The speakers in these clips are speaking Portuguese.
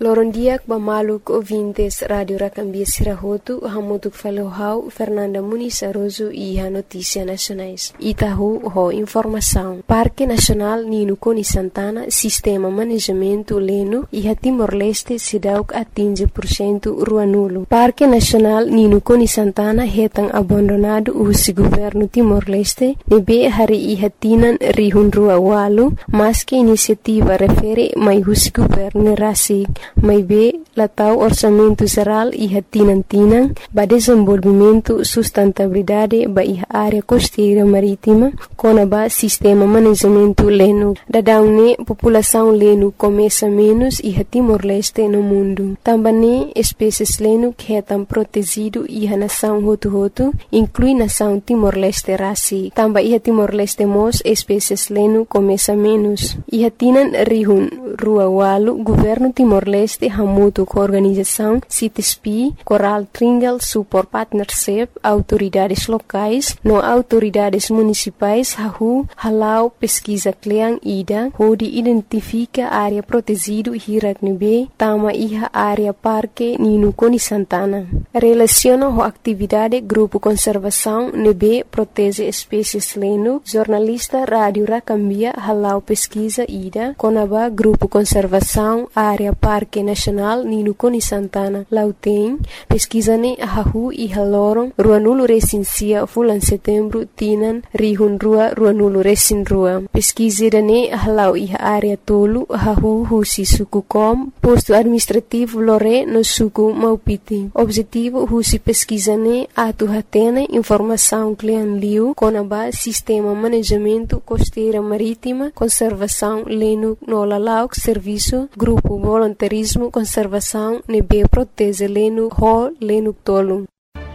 Lorondiak bamaluk ouvintes Radio Racambia Sirahotu, hamutuk falohau Fernanda Muniz Aroso e a Notícia Nacionais. Itahu ho informação. Parque Nacional Nino Coni Santana, Sistema Manejamento Leno e a Timor-Leste Sidauk atinge % rua nulo. Parque Nacional Nino Coni Santana retang abandonado o governo Timor-Leste, nebe hari e hatinan rihun rua walu, mas que iniciativa refere mai o governo rasi. Mai be latau orçamento geral e hatinan-tinan ba desenvolvimento sustentabilidade ba iha área costeira marítima com ba sistema manejamento leno. Dadaune população leno começa menos e Timor-Leste no mundo. Também espécies leno que estão protegido e a nação hotu inclui nação Timor-Leste rasi. Também iha Timor-Leste mos espécies leno começa menos. Iha tinan rihun rua walu governo Timor-Leste hamutu com organização CITESPI, Coral Triangle Support Partnership, autoridades locais, no autoridades municipais, halau pesquisa kleang ida, onde identifica área protegida hiraknebe, tama iha área parque Nino Coni Santana. Relaciona a atividade grupo conservação nebe protege espécies leno, jornalista Rádio Racambia halau pesquisa ida, conaba grupo conservação área Parque Nacional Nino Coni Santana. Lauteng, pesquisane hahu e haloron, rua nulo recensia fulan setembro tinan rihun rua nulo recin rua. Pesquisirane halau e área tolo hahu husi suku kom, posto administrativo lore no suku Maupiti. Objetivo husi pesquisane atu hatene informação klean liu conaba sistema manejamento costeira marítima, conservação leno no lalauk serviço, grupo voluntarismo conservação nebe protege leno ho leno tolo.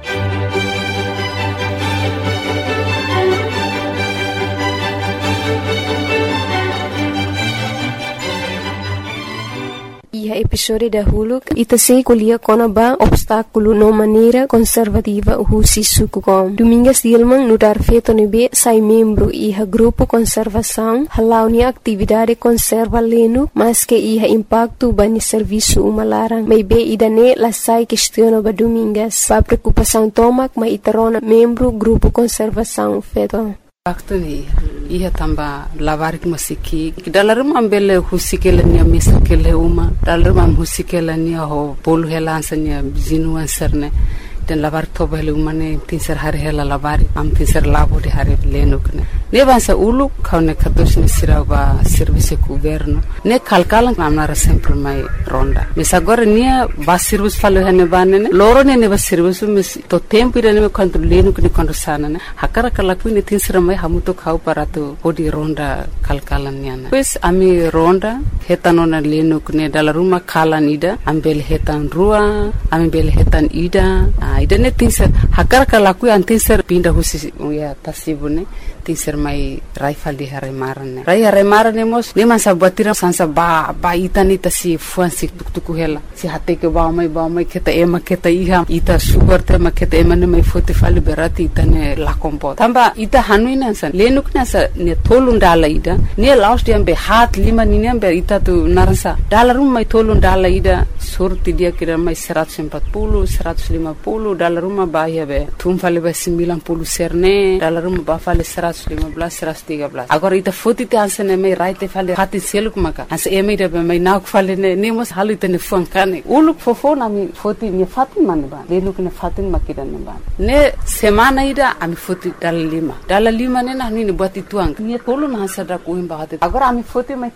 E a episódio da Hulu itase kulia konaba obstáculo no maneira conservativa husi sukukom. Domingas Dilman nudar feto nebe sai membro e a grupo conservação halau ni atividade conserva leno mas que iha impacto bani serviço umalarang. Maybe idane la sai questiona ba domingas. Ba preocupação tomak ma itarona membro grupo conservação feto. Faktori ia tamba lavar musiki dalam ambele husikela nia misakele uma dalam husikela nia ho polu helansanya zinuan serne dan lavar tobele umane tinser hari hela lavar am tinser labo de hari lenukne ne bansa ulu kaune kados ne siraba service governo ne kalkalan amnara sempre mai ronda mes agora nia ba service falo hene banene loro ne ba service mes to tempo ire ne quanto lenukne quando sana ne hakara kala kuine tinser mai hamuto khau parato odi ronda kalkalan niana pues ami ronda hetanona lenukne dala ruma kalan ida ambel hetan rua ambel hetan ida ida ne tinser hakara kala ku antinser pinda husi ya tasibune tinser mai raifal di hare marane mos ne man sabatira sansa ba itani tasi fuansi tuktuku hela si hate ke ba mai keta ema keta iha ita super te ma keta ema ne mai fote fali berati itane la kompo tamba ita hanuina san lenuk na sa ne tolun dala ida ne laos dia be hat lima ni ne be ita tu narasa dala rum mai tolun dala ida surti dia kira mai 140 150 dala ruma ba ya be tum fali be 90 serne dala ruma ba fali 115 113. Agora ita foto te ansene mai raite fale hati seluk maka as emi de mai nak fale ne mos halu te ne fuankane uluk fofo na mi foto ni fatin man ba lenuk ne fatin makida ne ba ne semana ida ami foto dala lima ne na ni buat ituang ni tolu na sada ko imba hati agora ami foto mai